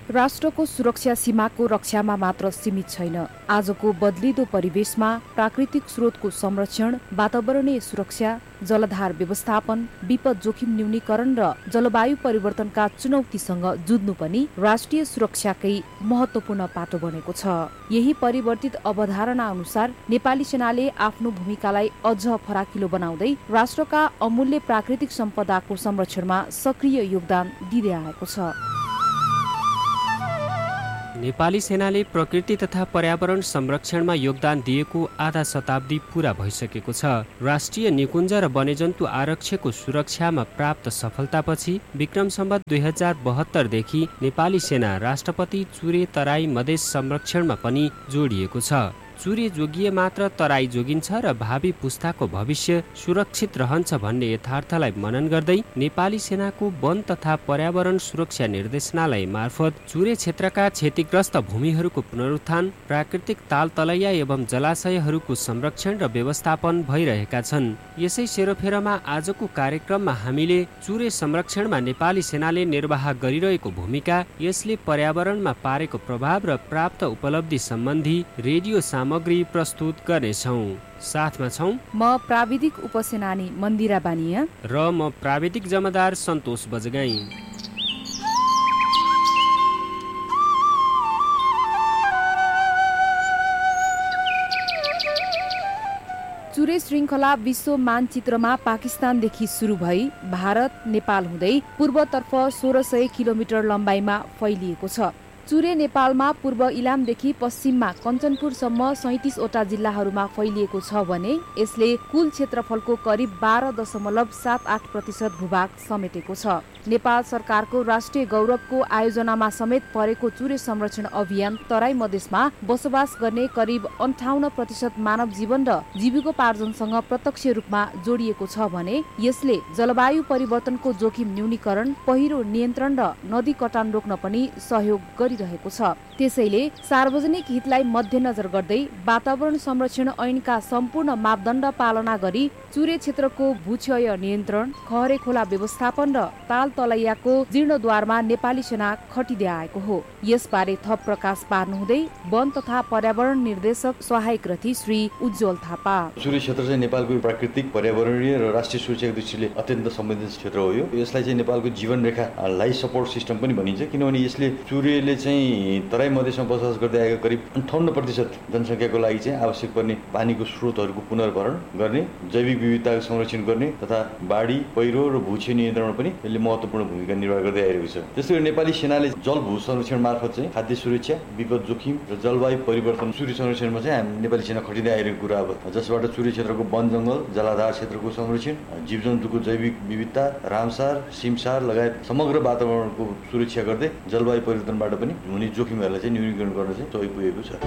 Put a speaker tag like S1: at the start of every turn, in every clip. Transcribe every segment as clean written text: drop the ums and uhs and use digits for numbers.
S1: राष्ट्रको सुरक्षा सीमाको रक्षामा मात्र सीमित छैन। आजको बदलिदो परिवेशमा प्राकृतिक स्रोतको संरक्षण, वातावरणीय सुरक्षा, जलधार व्यवस्थापन, विपद जोखिम न्यूनीकरण र जलवायु परिवर्तनका चुनौतीसँग जुझ्नु पनि राष्ट्रिय सुरक्षाकै महत्त्वपूर्ण पाटो बनेको छ। यही परिवर्तित अवधारणा अनुसार नेपाली सेनाले आफ्नो भूमिकालाई अझ फराकिलो बनाउँदै राष्ट्रका अमूल्य प्राकृतिक सम्पदाको संरक्षणमा सक्रिय योगदान दिँदै आएको छ।
S2: नेपाली सेनाले प्रकृति तथा पर्यावरण संरक्षणमा योगदान दिएको आधा शताब्दी पूरा भइसकेको छ। राष्ट्रिय निकुञ्ज र वन्यजन्तु आरक्षको सुरक्षामा प्राप्त सफलतापछि विक्रम सम्वत 2072 देखि नेपाली सेना राष्ट्रपति चुरे तराई मधेस संरक्षणमा पनि जोडिएको छ। चुरे जोगिए मात्र तराई जोगिन्छ र भावी पुस्ताको भविष्य सुरक्षित रहन्छ भन्ने यथार्थलाई मनन गर्दै नेपाली सेनाको वन तथा पर्यावरण सुरक्षा निर्देशनालय मार्फत चुरे क्षेत्रका क्षतिग्रस्त भूमिहरूको पुनरुत्थान, प्राकृतिक ताल तलैया एवं जलाशयहरूको संरक्षण र व्यवस्थापन भइरहेका छन्। यसै सेरोफेरोमा आजको कार्यक्रममा हामीले चुरे संरक्षणमा नेपाली सेनाले निर्वाह गरिरहेको भूमिका, यसले पर्यावरणमा पारेको प्रभाव र प्राप्त उपलब्धि सम्बन्धी रेडियो सामग्री प्रस्तुत गर्नेछौँ। साथमा छौँ
S1: म प्राविधिक उपसेनानी मन्दिरा बानिया
S2: र म प्राविधिक जमादार सन्तोष बजगाई।
S1: चुरे श्रृङ्खला विश्व मानचित्रमा पाकिस्तानदेखि सुरु भई भारत, नेपाल हुँदै पूर्वतर्फ 1600 किलोमिटर लम्बाइमा फैलिएको छ। चुरे नेपालमा पूर्व इलामदेखि पश्चिममा कञ्चनपुरसम्म 37वटा जिल्लाहरूमा फैलिएको छ भने यसले कुल क्षेत्रफलको करिब 12.78% भूभाग समेटेको छ। नेपाल सरकारको राष्ट्रिय गौरवको आयोजनामा समेत परेको चुरे संरक्षण अभियान तराई मधेसमा बसोबास गर्ने करिब 58% मानव जीवन र जीविकोपार्जनसँग प्रत्यक्ष रूपमा जोडिएको छ भने यसले जलवायु परिवर्तनको जोखिम न्यूनीकरण, पहिरो नियन्त्रण र नदी कटान रोक्न पनि सहयोग गरिरहेको छ। त्यसैले सार्वजनिक हितलाई मध्यनजर गर्दै वातावरण संरक्षण ऐनका सम्पूर्ण मापदण्ड पालना गरी चुरे क्षेत्रको भूक्षय नियन्त्रण, खहरे खोला व्यवस्थापन र ताल तलैयाको जीर्णोद्धारमा नेपाली सेना खटिँदै आएको हो। यसबारे थप प्रकाश पार्नुहुँदै वन तथा पर्यावरण निर्देशक सहायक रथी श्री उज्जवल थापा।
S3: चुरे क्षेत्र चाहिँ नेपालको प्राकृतिक, पर्यावरणीय र राष्ट्रिय सुरक्षाको दृष्टिले अत्यन्त संवेदनशील क्षेत्र हो। यसलाई चाहिँ नेपालको जीवन रेखा लाइफ सपोर्ट सिस्टम पनि भनिन्छ, किनभने यसले चुरेले चाहिँ तराई मधेसमा बसोबास गर्दै आएको करिब 58% जनसङ्ख्याको लागि चाहिँ आवश्यक पर्ने पानीको स्रोतहरूको पुनर्भरण गर्ने, जैविक विविधताको संरक्षण गर्ने तथा बाढी, पहिरो र भूक्षय नियन्त्रणमा पनि यसले महत्त्वपूर्ण भूमिका निर्वाह गर्दै आइरहेको छ। त्यसै गरी नेपाली सेनाले जल भू संरक्षण मार्फत चाहिँ खाद्य सुरक्षा, विपद जोखिम र जलवायु परिवर्तन चुरे संरक्षणमा चाहिँ हामी नेपाली सेना खटिँदै आइरहेको कुरा अब, जसबाट चुरे क्षेत्रको वन जङ्गल, जलाधार क्षेत्रको संरक्षण, जीवजन्तुको जैविक विविधता, रामसार, सिमसार लगायत समग्र वातावरणको सुरक्षा गर्दै जलवायु परिवर्तनबाट पनि हुने जोखिमहरूलाई चाहिँ न्यूनीकरण गर्न चाहिँ सहयोग पुगेको छ।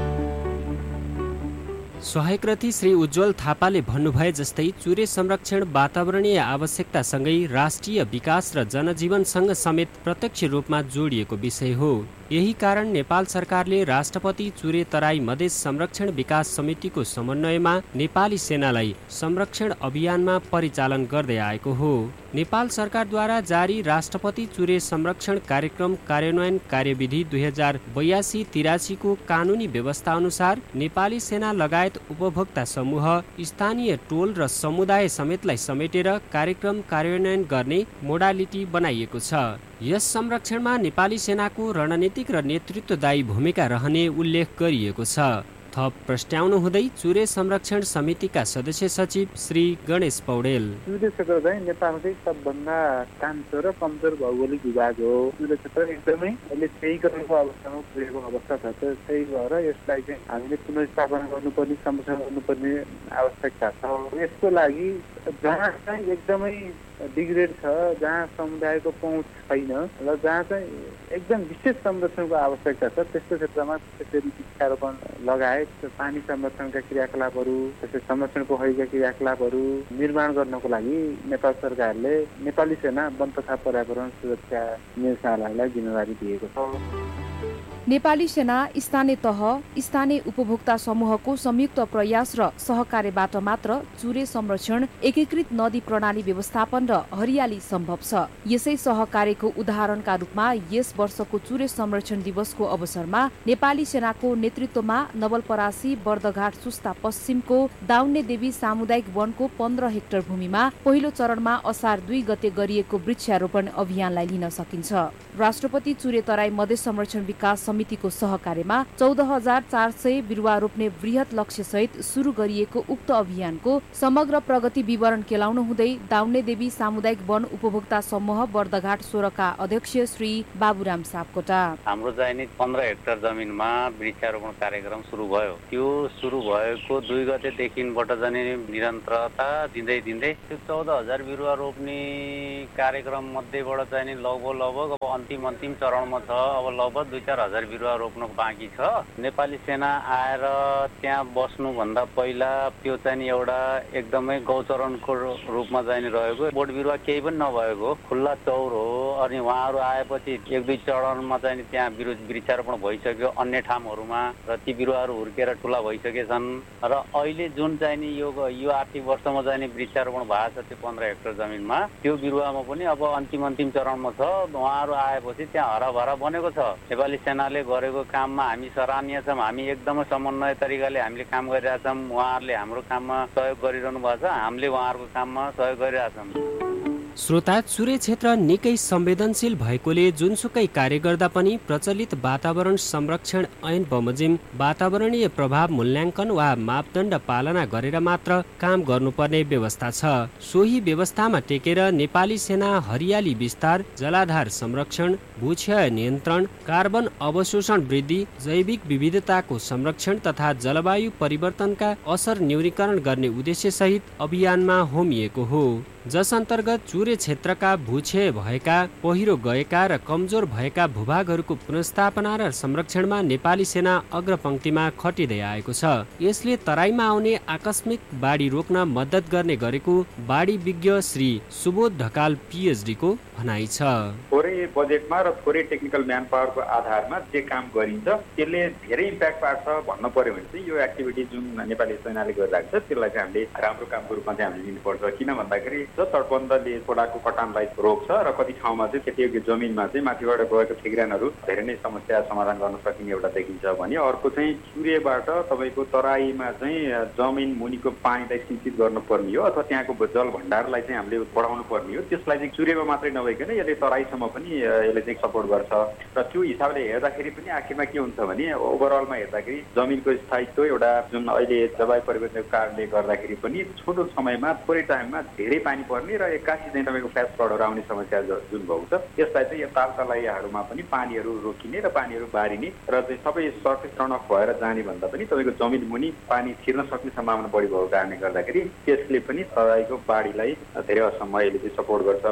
S2: सहायक रथी श्री उज्जवल थापाले भन्नुभए जस्तै चुरे संरक्षण वातावरणीय आवश्यकतासँगै राष्ट्रिय विकास र जनजीवनसँग समेत प्रत्यक्ष रूपमा जोडिएको विषय हो। यही कारण नेपाल सरकारले राष्ट्रपति चुरे तराई मधेस संरक्षण विकास समितिको समन्वयमा नेपाली सेनालाई संरक्षण अभियानमा परिचालन गर्दै आएको हो। नेपाल सरकारद्वारा जारी राष्ट्रपति चुरे संरक्षण कार्यक्रम कार्यान्वयन कार्यविधि 2082-83 को कानुनी व्यवस्था अनुसार नेपाली सेना लगायत उपभोक्ता समूह, स्थानीय टोल र समुदाय समेतलाई समेटेर कार्यक्रम कार्यान्वयन गर्ने मोडालिटी बनाइएको छ। यस संरक्षणमा नेपाली सेनाको रणनीतिक र नेतृत्वदायी भूमिका रहने उल्लेख गरिएको छ। थप प्रस्ट्याउनु हुँदै चुरे संरक्षण समितिका सदस्य सचिव श्री गणेश पौडेल।
S4: चुरे क्षेत्र चाहिँ नेपालकै सबभन्दा कान्छो र कमजोर भौगोलिक विभाग हो। चुरे क्षेत्र एकदमै अहिले क्षयीकरणको अवस्थामा पुगेको अवस्था छ। त्यही भएर यसलाई चाहिँ हामीले पुनर्स्थापना गर्नुपर्ने, संरक्षण गर्नुपर्ने आवश्यकता छ। यसको लागि जहाँ चाहिँ एकदमै डिग्रेड छ, जहाँ समुदायको पहुँच छैन र जहाँ चाहिँ एकदम विशेष संरक्षणको आवश्यकता छ, त्यस्तो क्षेत्रमा त्यसरी वृक्षारोपण लगायत पानी संरक्षणका क्रियाकलापहरू, त्यसै संरक्षण पोखरीका क्रियाकलापहरू निर्माण गर्नको लागि नेपाल सरकारले नेपाली सेना वन तथा पर्यावरण सुरक्षा निर्देशनालयलाई जिम्मेवारी दिएको छ।
S1: नेपाली सेना स्थानीय तह स्थानीय उपभोक्ता समूहको संयुक्त प्रयास र सहकार्यबाट मात्र चुरे संरक्षण, एकीकृत नदी प्रणाली व्यवस्थापन र हरियाली सम्भव छ। यसै सहकार्यको उदाहरणका रूपमा यस वर्षको चुरे संरक्षण दिवसको अवसरमा नेपाली सेनाको नेतृत्वमा नवलपरासी बर्दघाट सुस्ता पश्चिमको दाउन्ने देवी सामुदायिक वनको 15 हेक्टर भूमिमा पहिलो चरणमा असार 2 गते गरिएको वृक्षारोपण अभियानलाई लिन सकिन्छ। राष्ट्रपति चुरे तराई मधेस संरक्षण विकास समितिको सहकार्यमा 14,400 बिरुवा रोप्ने वृहत लक्ष्य सहित सुरु गरिएको उक्त अभियानको समग्र प्रगति विवरण केलाउनु हुँदै दाउन्ने देवी सामुदायिक वन उपभोक्ता समूह बर्दघाट 16 का अध्यक्ष श्री बाबुराम सापकोटा।
S5: हाम्रो चाहिँ नि 15 हेक्टर जमिनमा वृक्षारोपण कार्यक्रम सुरु भयो। त्यो सुरु भएको 2 गतेदेखिबाट चाहिँ निरन्तरता दिँदै त्यो 14,000 बिरुवा रोप्ने कार्यक्रम मध्येबाट चाहिँ नि लगभग अब अन्तिम चरणमा छ। अब लगभग 2-4 हजार बिरुवा रोप्नु बाँकी छ। नेपाली सेना आएर त्यहाँ बस्नुभन्दा पहिला त्यो चाहिँ एउटा एकदमै गौचरणको रूपमा चाहिँ रहेको, बोट बिरुवा केही पनि नभएको खुल्ला चौर हो। अनि उहाँहरू आएपछि 1-2 चरणमा चाहिँ त्यहाँ वृक्षारोपण भइसक्यो अन्य ठाउँहरूमा र ती बिरुवाहरू हुर्केर ठुला भइसकेछन्। र अहिले जुन चाहिँ नि यो आर्थिक वर्षमा चाहिँ नि वृक्षारोपण भएको छ त्यो 15 हेक्टर जमिनमा, त्यो बिरुवामा पनि अब अन्तिम चरणमा छ। उहाँहरू आएपछि त्यहाँ हराभरा बनेको छ। नेपाली सेनाले गरेको काममा हामी सराहनीय छौँ। हामी एकदमै समन्वय तरिकाले हामीले काम गरिरहेछौँ। उहाँहरूले हाम्रो काममा सहयोग गरिरहनु भएको छ, हामीले उहाँहरूको काममा सहयोग गरिरहेछौँ।
S2: श्रोता, चुरे क्षेत्र निकै संवेदनशील भएकोले जुनसुकै कार्य गर्दा पनि प्रचलित वातावरण संरक्षण ऐन बमोजिम वातावरणीय प्रभाव मूल्याङ्कन वा मापदण्ड पालना गरेर मात्र काम गर्नुपर्ने व्यवस्था छ। सोही व्यवस्थामा टेकेर नेपाली सेना हरियाली विस्तार, जलाधार संरक्षण, भूक्षय नियन्त्रण, कार्बन अवशोषण वृद्धि, जैविक विविधताको संरक्षण तथा जलवायु परिवर्तनका असर न्यूनीकरण गर्ने उद्देश्य सहित अभियानमा होमिएको हो, जस अन्तर्गत चुरे क्षेत्रका भूक्षय भएका, पहिरो गएका र कमजोर भएका भूभागहरूको पुनर्स्थापना र संरक्षणमा नेपाली सेना अग्रपङ्क्तिमा खटिँदै आएको छ। यसले तराईमा आउने आकस्मिक बाढी रोक्न मद्दत गर्ने गरेको बाढी विज्ञ श्री सुबोध ढकाल PhD को भनाइ छ।
S6: थोरै बजेटमा र थोरै टेक्निकल म्यान पावरको आधारमा जे काम गरिन्छ त्यसले धेरै इम्प्याक्ट पार्छ भन्नु पर्यो भने चाहिँ यो एक्टिभिटी जुन नेपाली सेनाले गरिरहेको छ त्यसलाई चाहिँ हामीले राम्रो कामको रूपमा चाहिँ हामीले लिनुपर्छ। किन भन्दाखेरि तटबन्धले खोलाको कटानलाई रोक्छ र कति ठाउँमा चाहिँ खेतीयोग्य जमिनमा चाहिँ माथिबाट गएको ठेगानहरू धेरै नै समस्या समाधान गर्न सकिने एउटा देखिन्छ भने अर्को चाहिँ सूर्यबाट तपाईँको तराईमा चाहिँ जमिन मुनिको पानीलाई सिंचित गर्नुपर्ने हो अथवा त्यहाँको जल भण्डारलाई चाहिँ हामीले बढाउनु पर्ने हो। त्यसलाई चाहिँ सूर्यमा मात्रै नभइकन यसले तराईसम्म पनि यसले चाहिँ सपोर्ट गर्छ र त्यो हिसाबले हेर्दाखेरि पनि आखिरमा के हुन्छ भने ओभरअलमा हेर्दाखेरि जमिनको स्थायित्व एउटा जुन अहिले जलवायु परिवर्तनको कारणले गर्दाखेरि पनि छोटो समयमा थोरै टाइममा धेरै पानी पर्ने र एक्कासी चाहिँ तपाईँको फ्ल्यास फ्लडहरू आउने समस्या जुन भएको छ यसलाई चाहिँ यो तालतलाइहरूमा पनि पानीहरू रोकिने र पानीहरू बारिने र चाहिँ सबै सर्फेस रन अफ भएर जाने भन्दा पनि तपाईँको जमिन मुनि पानी छिर्न सक्ने सम्भावना बढी भएको कारणले गर्दाखेरि त्यसले पनि तराईको बाढीलाई धेरै हदसम्म यसले चाहिँ सपोर्ट गर्छ।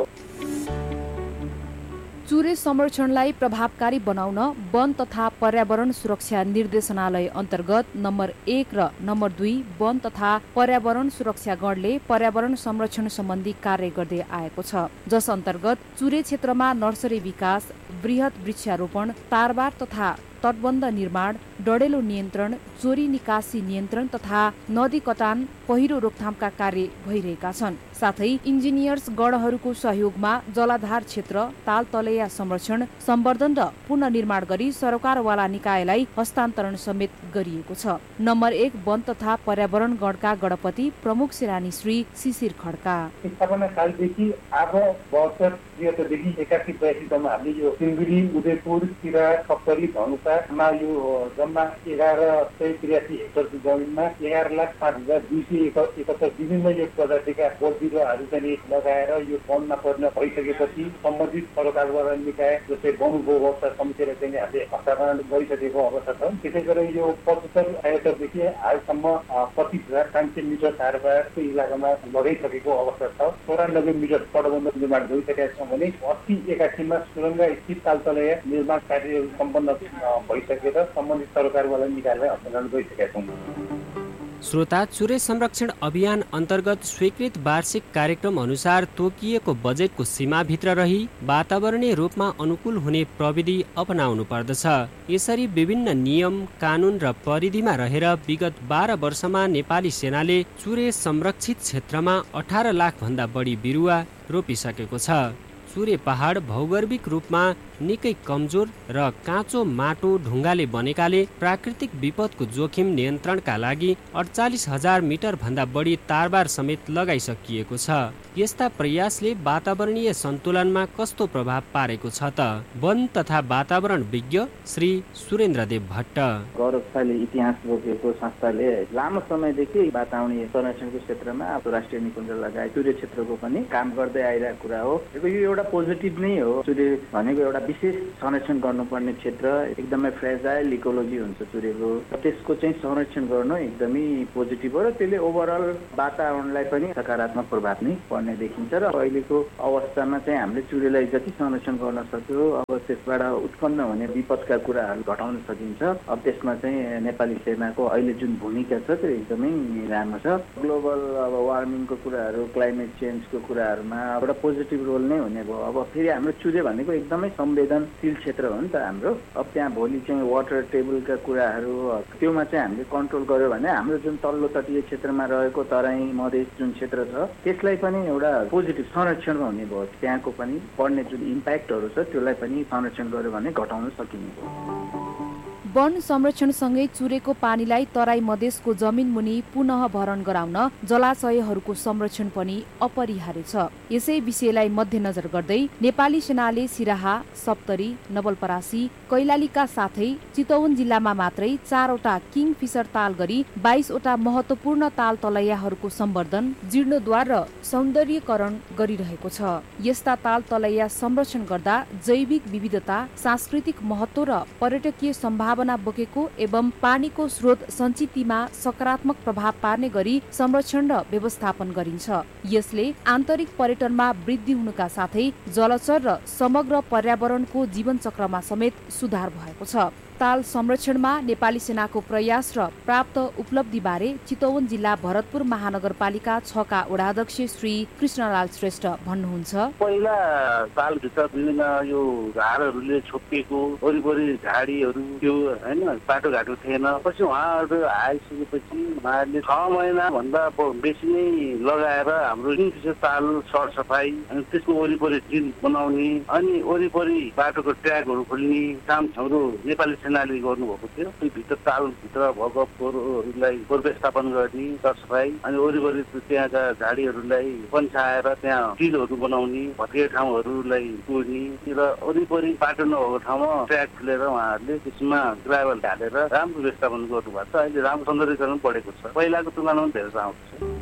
S1: चुरे संरक्षणलाई प्रभावकारी बनाउन वन तथा पर्यावरण सुरक्षा निर्देशनालय अन्तर्गत नम्बर 1 र नम्बर 2 वन तथा पर्यावरण सुरक्षा गणले पर्यावरण संरक्षण सम्बन्धी कार्य गर्दै आएको छ, जस अन्तर्गत चुरे क्षेत्रमा नर्सरी विकास, वृहत वृक्षारोपण, तारबार तथा तटबन्ध निर्माण, डढेलो नियन्त्रण, चोरी निकासी नियन्त्रण तथा नदी कटान, पहिरो रोकथामका कार्य भइरहेका छन्। साथै इन्जिनियर्स गणहरूको सहयोगमा जलाधार क्षेत्र, ताल तलैया संरक्षण, सम्वर्धन र पुनर्निर्माण गरी सरकारवाला निकायलाई हस्तान्तरण समेत गरिएको छ। नम्बर 1 वन तथा पर्यावरण गणका गणपति प्रमुख सेनानी श्री शिशिर खड्का।
S4: स्थापना कालदेखि आज 72-73 81-82 हामीले यो सिलगढी, उदयपुर, सिरा, सप्तरी, धनुषामा यो जम्मा 1183 हेक्टर जमिनमा 11,05,271 विभिन्न यो प्रजातिका बोट बिरुवाहरू चाहिँ लगाएर यो वनमा परिणत भइसकेपछि सम्बन्धित सरकारवाला निकाय जस्तै वन उपभोक्ता समितिले चाहिँ हामीले हस्तान्तरण गरिसकेको अवस्था छ। त्यसै गरी यो 75 हेक्टरदेखि आजसम्म 25,500 मिटर तारबारको इलाकामा लगाइसकेको अवस्था छ। 94 मिटर तटबन्ध निर्माण गरिसकेका छौँ भने 80-81 सुरङ्गा स्थित तालतलैया निर्माण कार्यहरू सम्पन्न भइसकेर सम्बन्धित सरकारवाला निकायलाई हस्तान्तरण गरिसकेका छौँ।
S2: श्रोता, चुरे संरक्षण अभियान अन्तर्गत स्वीकृत वार्षिक कार्यक्रम अनुसार तोकिएको बजेटको सीमाभित्र रही वातावरणीय रूपमा अनुकूल हुने प्रविधि अपनाउनु पर्दछ। यसरी विभिन्न नियम, कानुन र परिधिमा रहेर विगत 12 वर्षमा नेपाली सेनाले चुरे संरक्षित क्षेत्रमा 18 लाख भन्दा बढी बिरुवा रोपिसकेको छ। चुरे पहाड भौगर्भिक रूपमा निकै कमजोर र काँचो माटो ढुङ्गाले बनेकाले प्राकृतिक विपदको जोखिम नियन्त्रणका लागि 48,000 मिटर भन्दा बढी तारबार समेत लगाइसकिएको छ। यस्ता प्रयासले वातावरणीय सन्तुलनमा कस्तो प्रभाव पारेको छ त? वन तथा वातावरण विज्ञ श्री सुरेन्द्रदेव भट्ट।
S7: गौरवशाली इतिहास बोकेको संस्थाले लामो समयदेखि वातावरणीय संरक्षणको क्षेत्रमा राष्ट्रिय निकुञ्ज लगायत चुरे क्षेत्रको पनि काम गर्दै आइरहेको कुरा हो। यो एउटा पोजिटिभ नै हो। चुरे भनेको एउटा विशेष संरक्षण गर्नुपर्ने क्षेत्र, एकदमै फ्रेजाइल इकोलोजी हुन्छ चुरेको। त्यसको चाहिँ संरक्षण गर्नु एकदमै पोजिटिभ हो र त्यसले ओभरअल वातावरणलाई पनि सकारात्मक प्रभाव नै पर्ने देखिन्छ। र अहिलेको अवस्थामा चाहिँ हामीले चुरेलाई जति संरक्षण गर्न सक्यो, अब त्यसबाट उत्पन्न हुने विपदका कुराहरू घटाउन सकिन्छ। अब त्यसमा चाहिँ नेपाली सेनाको अहिले जुन भूमिका छ त्यो एकदमै राम्रो छ। ग्लोबल अब वार्मिङको कुराहरू, क्लाइमेट चेन्जको कुराहरूमा एउटा पोजिटिभ रोल नै हुने भयो। अब फेरि हाम्रो चुरे भनेको एकदमै संवेदनशील क्षेत्र हो नि त हाम्रो। अब त्यहाँ भोलि चाहिँ वाटर टेबलका कुराहरू त्योमा चाहिँ हामीले कन्ट्रोल गर्यो भने हाम्रो जुन तल्लो तटीय क्षेत्रमा रहेको तराई मधेस जुन क्षेत्र छ त्यसलाई पनि एउटा पोजिटिभ संरक्षण हुने भयो। त्यहाँको पनि पर्ने जुन इम्प्याक्टहरू छ त्यसलाई पनि संरक्षण गर्यो भने घटाउन सकिने भयो।
S1: वन संरक्षणसँगै चुरेको पानीलाई तराई मधेसको जमिन मुनि पुनः भरण गराउन जलाशयहरूको संरक्षण पनि अपरिहार्य छ। यसै विषयलाई मध्यनजर गर्दै नेपाली सेनाले सिराहा, सप्तरी, नवलपरासी, कैलालीका साथै चितवन जिल्लामा मात्रै 4वटा किङफिसर ताल गरी 22वटा महत्वपूर्ण ताल तलैयाहरूको सम्वर्धन, जीर्णोद्धार र सौन्दर्यकरण गरिरहेको छ। यस्ता ताल तलैया संरक्षण गर्दा जैविक विविधता, सांस्कृतिक महत्व र पर्यटकीय सम्भावना बोकेको एवं पानीको स्रोत सञ्चितमा सकारात्मक प्रभाव पार्ने गरी संरक्षण र व्यवस्थापन गरिन्छ। यसले आन्तरिक पर्यटनमा वृद्धि हुनुका साथै जलचर र समग्र पर्यावरणको जीवनचक्रमा समेत सुधार भएको छ। ताल संरक्षणमा नेपाली सेनाको प्रयास र प्राप्त उपलब्धिबारे चितवन जिल्ला भरतपुर महानगरपालिका 6 का वडाध्यक्ष श्री कृष्णलाल श्रेष्ठ भन्नुहुन्छ।
S8: पहिला तालभित्र विभिन्न यो झारहरूले छोपिएको वरिपरि झाडीहरू त्यो हैन, बाटोघाटो थिएन। पछि उहाँहरू आइसकेपछि उहाँहरूले 6 महिना भन्दा बेसी नै लगाएर हाम्रो किङफिसर ताल सरसफाई अनि त्यसको वरिपरि ड्रिल बनाउने अनि वरिपरि बाटोको ट्र्याकहरू खोल्ने काम हाम्रो नेपाली सेनाले गर्नुभएको थियो। त्यो भित्र तालभित्र भएको फोहोरहरूलाई व्यवस्थापन गर्ने, सरसफाई अनि वरिपरि त्यहाँका झाडीहरूलाई पन्छाएर त्यहाँ ड्रिलहरू बनाउने, भत्किए ठाउँहरूलाई तोड्ने र वरिपरि बाटो नभएको ठाउँमा ट्र्याक खोलेर उहाँहरूले त्यसमा ग्राभल ढालेर राम्रो व्यवस्थापन गर्नुभएको छ। अहिले राम्रो सौन्दर्यकरण बढेको छ, पहिलाको तुलनामा धेरै राम्रो छ।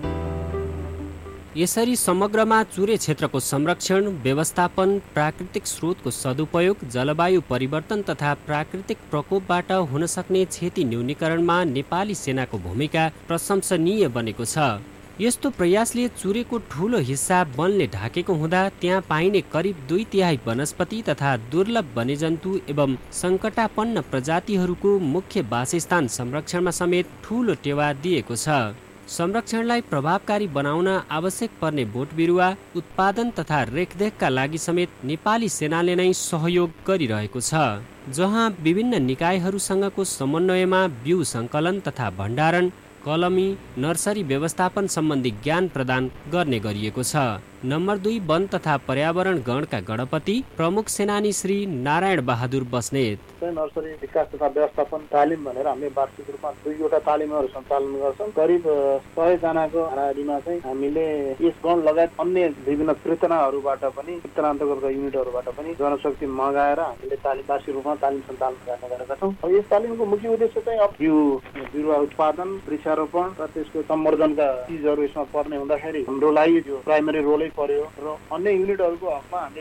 S2: यसरी समग्रमा चुरे क्षेत्रको संरक्षण, व्यवस्थापन, प्राकृतिक स्रोतको सदुपयोग, जलवायु परिवर्तन तथा प्राकृतिक प्रकोपबाट हुन सक्ने क्षति न्यूनीकरणमा नेपाली सेनाको भूमिका प्रशंसनीय बनेको छ। यस्तो प्रयासले चुरेको ठूलो हिस्सा वनले ढाकेको हुँदा त्यहाँ पाइने करिब 2/3 वनस्पति तथा दुर्लभ वन्यजन्तु एवं सङ्कटापन्न प्रजातिहरूको मुख्य वासस्थान संरक्षणमा समेत ठूलो टेवा दिएको छ। संरक्षणलाई प्रभावकारी बनाउन आवश्यक पर्ने बोट बिरुवा उत्पादन तथा रेखदेखका लागि समेत नेपाली सेनाले नै सहयोग गरिरहेको छ, जहाँ विभिन्न निकायहरूसँगको समन्वयमा बिउ सङ्कलन तथा भण्डारण, कलमी, नर्सरी व्यवस्थापन सम्बन्धी ज्ञान प्रदान गर्ने गरिएको छ। नम्बर 2 वन तथा पर्यावरण गणका गणपति प्रमुख सेनानी श्री नारायण बहादुर बस्नेत।
S9: नर्सरी विकास तथा व्यवस्थापन तालिम भनेर हामीले वार्षिक रूपमा 2वटा तालिमहरू सञ्चालन गर्छौँ। करिब 100 जनाको हाराहारीमा चाहिँ हामीले यस वन लगायत अन्य विभिन्न चेतनाहरूबाट पनि चेतना अन्तर्गतका युनिटहरूबाट पनि जनशक्ति मगाएर हामीले वार्षिक रूपमा तालिम सञ्चालन गर्ने गरेका छौँ। अब यस तालिमको मुख्य उद्देश्य चाहिँ अब बिरुवा उत्पादन, वृक्षारोपण र त्यसको सम्वर्धनका चिजहरू यसमा पर्ने हुँदाखेरि हाम्रो लागि जो प्राइमरी रोलै पर्यो र अन्य युनिटहरूको हकमा हामीले एकदम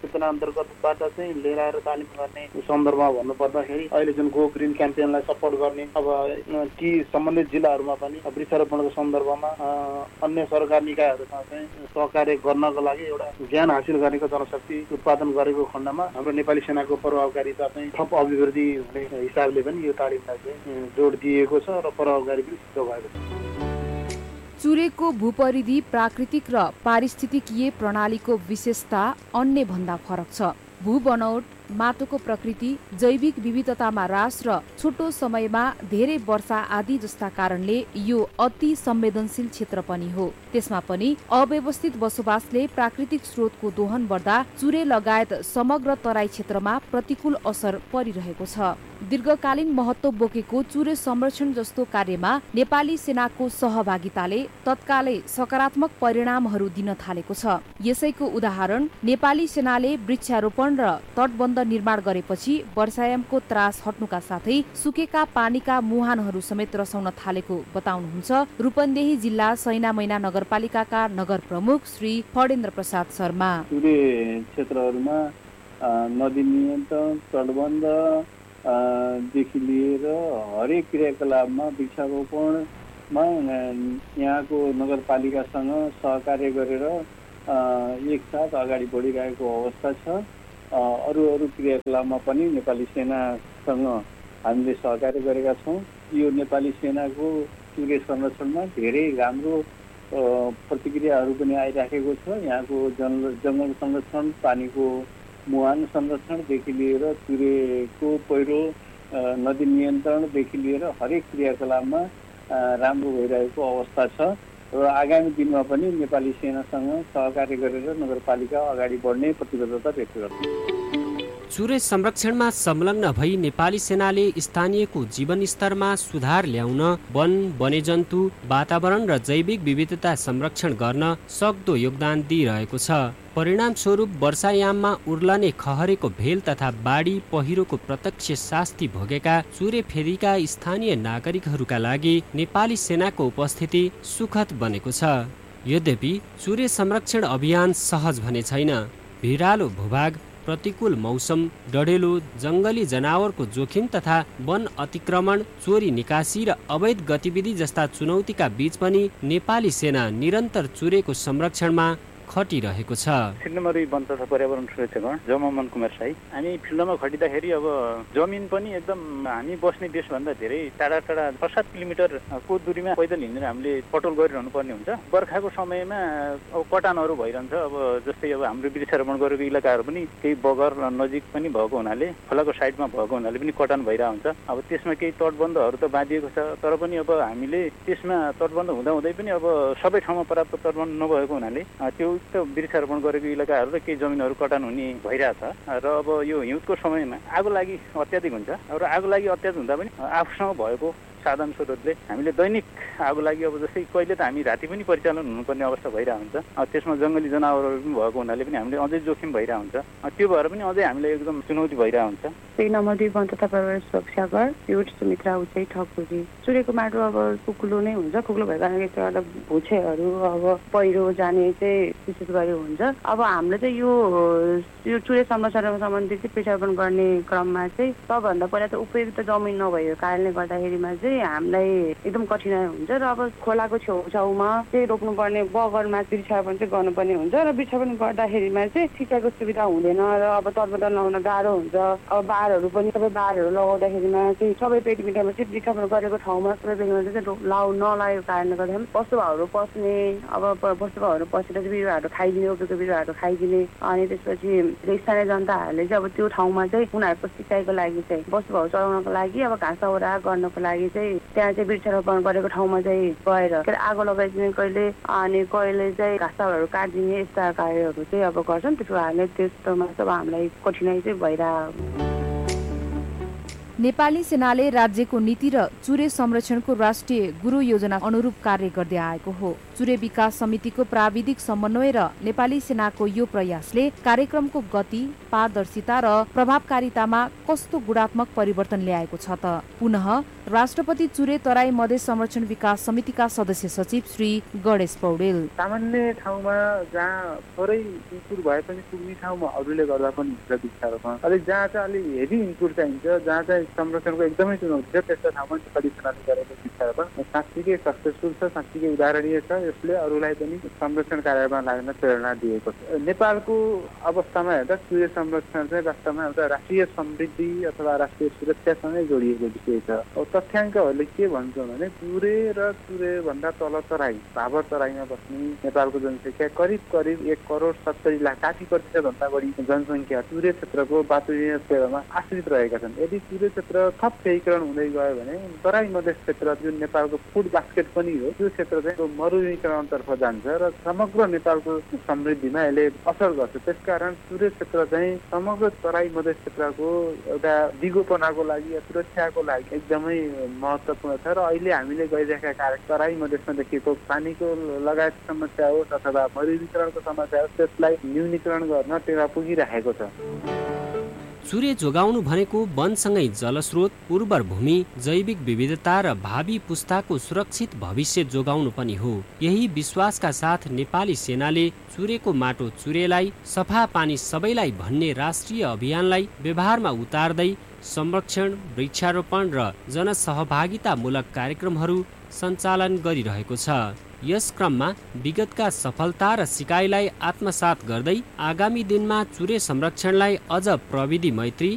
S9: सूचना अन्तर्गतबाट चाहिँ लिएर आएर तालिम गर्ने सन्दर्भमा भन्नुपर्दाखेरि अहिले जुन गो ग्रिन क्याम्पेनलाई सपोर्ट गर्ने अब ती सम्बन्धित जिल्लाहरूमा पनि वृक्षारोपणको सन्दर्भमा अन्य सरकार निकायहरूसँग चाहिँ सहकार्य गर्नको लागि एउटा ज्ञान हासिल गरेको जनशक्ति उत्पादन गरेको खण्डमा हाम्रो नेपाली सेनाको प्रभावकारिता चाहिँ थप अभिवृद्धि हुने हिसाबले पनि यो तालिमलाई चाहिँ जोड दिएको छ र प्रभावकारी पनि सिद्ध भएको छ।
S1: चुरेको भूपरिधि प्राकृतिक र पारिस्थितिकीय प्रणालीको विशेषता अन्य भन्दा फरक छ। भू बनौट, माटोको प्रकृति, जैविक विविधतामा ह्रास र छोटो समयमा धेरै वर्षा आदि जस्ता कारणले यो अति संवेदनशील क्षेत्र पनि हो। त्यसमा पनि अव्यवस्थित बसोबासले प्राकृतिक स्रोतको दोहन बढ्दा चुरे लगायत समग्र तराई क्षेत्रमा प्रतिकूल असर परिरहेको छ। दीर्घकालीन महत्त्व बोकेको चुरे संरक्षण जस्तो कार्यमा नेपाली सेनाको सहभागिताले तत्कालै सकारात्मक परिणामहरू दिन थालेको छ। यसैको उदाहरण नेपाली सेनाले वृक्षारोपण र तटबन्ध निर्माण गरेपछि वर्षायामको त्रास हट्नुका साथै सुकेका पानीका मुहानहरू समेत रसाउन थालेको बताउनुहुन्छ रूपन्देही जिल्ला सैनामैना नगरपालिकाका नगर प्रमुख श्री फडेन्द्र प्रसाद शर्मा।
S10: चुरे क्षेत्रहरूमा नदी नियन्त्रण, तटबन्ध देखि लिएर हरेक क्रियाकलापमा वृक्षारोपणमा यहाँको नगरपालिकासँग सहकार्य गरेर एकसाथ अगाडि बढिरहेको अवस्था छ। अरू क्रियाकलापमा पनि नेपाली सेनासँग हामीले सहकार्य गरेका छौँ। यो नेपाली सेनाको चुरे संरक्षणमा धेरै राम्रो प्रतिक्रियाहरू पनि आइराखेको छ। यहाँको जङ्गल संरक्षण, पानीको मुहान संरक्षणदेखि लिएर चुरेको पहिरो, नदी नियन्त्रणदेखि लिएर हरेक क्रियाकलापमा राम्रो भइरहेको अवस्था छ र आगामी दिनमा पनि नेपाली सेनासँग सहकार्य गरेर नगरपालिका अगाडि बढ्ने प्रतिबद्धता व्यक्त गर्छ।
S2: चुरे संरक्षणमा संलग्न भई नेपाली सेनाले स्थानीयको जीवनस्तरमा सुधार ल्याउन वन, वन्यजन्तु, वातावरण र जैविक विविधता संरक्षण गर्न सक्दो योगदान दिइरहेको छ। परिणामस्वरूप वर्षायाममा उर्लने खहरेको भेल तथा बाढी पहिरोको प्रत्यक्ष शास्ति भोगेका चुरे फेदीका स्थानीय नागरिकहरूका लागि नेपाली सेनाको उपस्थिति सुखद बनेको छ। यद्यपि चुरे संरक्षण अभियान सहज भने छैन। भिरालो भूभाग, प्रतिकूल मौसम, डढेलो, जङ्गली जनावरको जोखिम तथा वन अतिक्रमण, चोरी निकासी र अवैध गतिविधि जस्ता चुनौतीका बीच पनि नेपाली सेना निरन्तर चुरेको संरक्षणमा खटिरहेको छ।
S4: सिन्नमरी वन तथा पर्यावरण सुरक्षाकरण जममन कुमार साई। हामी फिल्डमा खटिँदाखेरि अब जमिन पनि एकदम हामी बस्ने देशभन्दा धेरै टाढा टाढा 6-7 किलोमिटरको दूरीमा पैदल हिँडेर हामीले पटोल गरिरहनु पर्ने हुन्छ। बर्खाको समयमा अब कटानहरू भइरहन्छ। अब जस्तै अब हाम्रो वृक्षारोपण गरेको इलाकाहरू पनि केही बगर नजिक पनि भएको हुनाले, खोलाको साइडमा भएको हुनाले पनि कटान भइरहेको हुन्छ। अब त्यसमा केही तटबन्धहरू त बाँधिएको छ, तर पनि अब हामीले त्यसमा तटबन्ध हुँदाहुँदै पनि अब सबै ठाउँमा पर्याप्त तटबन्ध नभएको हुनाले त्यो वृक्षारोपण गरेको इलाकाहरू र केही जमिनहरू कटान हुने भइरहेछ। र अब यो हिउँदको समयमा आगो लागि अत्याधिक हुन्छ र आगो लागि अत्याधिक हुँदा पनि आफूसँग भएको साधन स्रोतले हामीले दैनिक आगो लागि अब जस्तै कहिले त हामी राति पनि परिचालन हुनुपर्ने अवस्था भइरहेको हुन्छ। त्यसमा जङ्गली जनावरहरू पनि भएको हुनाले पनि हामीले अझै जोखिम भइरहेको हुन्छ। त्यो भएर पनि अझै हामीलाई एकदम चुनौती भइरहेको हुन्छ।
S11: त्यही नम्बर 2 वन तथा पर्यावरण सुरक्षाकर युट सुमित्रा उचाइ ठकुरी। चुरेको माटो अब कुकुलो नै हुन्छ। कुकुलो भएको कारणले गर्दा भुछेहरू अब पहिरो जाने चाहिँ विशेष गरी हुन्छ। अब हामीले चाहिँ यो चुरे संरक्षणमा सम्बन्धित चाहिँ वृक्षारोपण गर्ने क्रममा चाहिँ सबभन्दा पहिला त उपयुक्त जमिन नभएको कारणले गर्दाखेरिमा चाहिँ हामीलाई एकदम कठिनाइ हुन्छ र अब खोलाको छेउछाउमा चाहिँ रोप्नुपर्ने बगरमा वृक्षारोपण चाहिँ गर्नुपर्ने हुन्छ र वृक्षारोपण गर्दाखेरिमा चाहिँ सिँचाइको सुविधा हुँदैन र अब तटबन्ध लगाउन गाह्रो हुन्छ। अब बारहरू पनि सबै बारहरू लगाउँदाखेरिमा चाहिँ सबै पेटमिटारमा चाहिँ वृक्षारोपण गरेको ठाउँमा सबै पेटमिटा चाहिँ नलागेको कारणले गर्दा पशुभाहरू पस्ने, अब पशुभाहरू पसेर चाहिँ बिरुवाहरू खाइदिने, उब्रेको बिरुवाहरू खाइदिने। अनि त्यसपछि स्थानीय जनताहरूले चाहिँ अब त्यो ठाउँमा चाहिँ उनीहरूको सिँचाइको लागि चाहिँ पशुभाहरू चलाउनको लागि अब घाँस औरा गर्नको लागि चाहिँ त्यहाँ चाहिँ वृक्षारोपण गरेको ठाउँमा चाहिँ गएर आगो लगाइदिने कहिले, अनि कहिले चाहिँ घाँसहरू काटिदिने, यस्ता कार्यहरू चाहिँ अब गर्छन्। त्यस्तो हामीले त्यस्तोमा चाहिँ हामीलाई कठिनाइ चाहिँ भइरहेको।
S1: नेपाली सेनाले राज्यको नीति र चुरे संरक्षणको राष्ट्रिय गुरु योजना अनुरूप कार्य गर्दै आएको हो। चुरे विकास समितिको प्राविधिक समन्वय र नेपाली सेनाको यो प्रयासले कार्यक्रमको गति, पारदर्शिता र प्रभावकारितामा कस्तो गुणात्मक परिवर्तन ल्याएको छ त? पुनः राष्ट्रपति चुरे तराई मधेस संरक्षण विकास समितिका सदस्य सचिव श्री गणेश पौडेल।
S4: सामान्य ठाउँमा जहाँ थोरै इन्पुट भए पनि पुग्ने ठाउँमा अरूले गर्दा पनि हुन्छ वृक्षारोपण। अलिक जहाँ चाहिँ अलिक हेभी इन्पुट चाहिन्छ, जहाँ चाहिँ संरक्षणको एकदमै चुनौती छ, त्यस्तो ठाउँमा नेपाली सेनाले गरेको वृक्षारोपण साँच्चीकै सक्सेसफुल छ, साँच्चीकै उदाहरणीय छ। यसले अरूलाई पनि संरक्षण कार्यमा लाग्न प्रेरणा दिएको छ। नेपालको अवस्थामा हेर्दा चुरे संरक्षण चाहिँ वास्तवमा एउटा राष्ट्रिय समृद्धि अथवा राष्ट्रिय सुरक्षासँगै जोडिएको विषय छ। तथ्याङ्कहरूले के भन्छ भने चुरे र चुरेभन्दा तल तराई, भाबर तराईमा बस्ने नेपालको जनसङ्ख्या करिब 1,70,00,000, 60% भन्दा बढी जनसङ्ख्या चुरे क्षेत्रको बातुरिया सेवामा आश्रित रहेका छन्। यदि चुरे क्षेत्र थप व्ययीकरण हुँदै गयो भने तराई मधेस क्षेत्र जुन नेपालको फुड बास्केट पनि हो, त्यो क्षेत्र चाहिँ मरुनीकरणतर्फ जान्छ र समग्र नेपालको समृद्धिमा यसले असर गर्छ। त्यसकारण चुरे क्षेत्र चाहिँ समग्र तराई मधेस क्षेत्रको एउटा दिगोपनाको लागि या सुरक्षाको लागि एकदमै महत्त्वपूर्ण छ। र अहिले हामीले गरिरहेका कार्य तराई मधेसमा देखिएको पानीको लगायत समस्या होस् अथवा मरुनीकरणको समस्या होस्, त्यसलाई न्यूनीकरण गर्न टेवा पुगिरहेको छ।
S2: चुरे जोगाउनु भनेको वनसँगै जलस्रोत, उर्वर भूमि, जैविक विविधता र भावी पुस्ताको सुरक्षित भविष्य जोगाउनु पनि हो। यही विश्वासका साथ नेपाली सेनाले चुरेको माटो चुरेलाई, सफा पानी सबैलाई भन्ने राष्ट्रिय अभियानलाई व्यवहारमा उतार्दै संरक्षण, वृक्षारोपण र जनसहभागितामूलक कार्यक्रमहरू सञ्चालन गरिरहेको छ। यस क्रममा विगतका सफलता र सिकाइलाई आत्मसात गर्दै आगामी दिनमा चुरे संरक्षणलाई अझ प्रविधि मैत्री